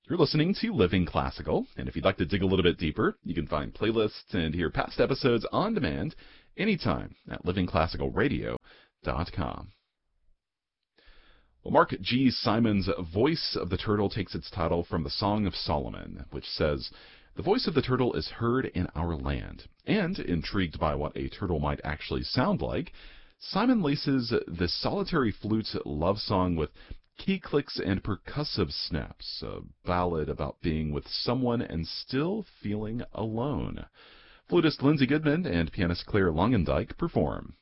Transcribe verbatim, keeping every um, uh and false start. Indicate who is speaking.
Speaker 1: You're listening to Living Classical, and if you'd like to dig a little bit deeper, you can find playlists and hear past episodes on demand anytime at living classical radio dot com. Well, Mark G. Simon's Voice of the Turtle takes its title from the Song of Solomon, which says, "The voice of the turtle is heard in our land." And, intrigued by what a turtle might actually sound like, Simon laces this solitary flute love song with key clicks and percussive snaps, a ballad about being with someone and still feeling alone. Flutist Lindsay Goodman and pianist Claire Longendijk perform.